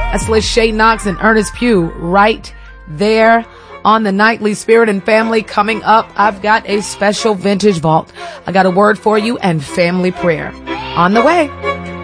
That's Lachey Knox and Ernest Pugh right there on the Nightly Spirit. And family, coming up, I've got a special vintage vault. I got a word for you and family prayer on the way.